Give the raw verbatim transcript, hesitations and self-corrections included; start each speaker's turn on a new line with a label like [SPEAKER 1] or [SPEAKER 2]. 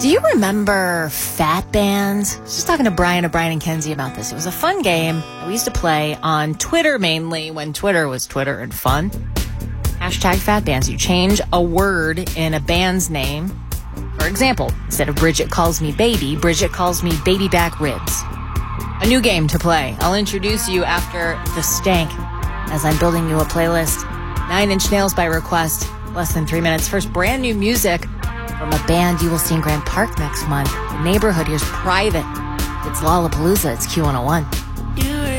[SPEAKER 1] Do you remember Fat Bands? I was just talking to Brian of Brian and Kenzie about this. It was a fun game that we used to play on Twitter mainly when Twitter was Twitter and fun. Hashtag Fat Bands. You change a word in a band's name. For example, instead of Bridget calls me baby, Bridget calls me baby back ribs. A new game to play. I'll introduce you after the stank as I'm building you a playlist. Nine Inch Nails by request. Less than three minutes. First, brand new music from a band you will see in Grant Park next month. The Neighborhood. Here's Private. It's Lollapalooza. It's Q one oh one.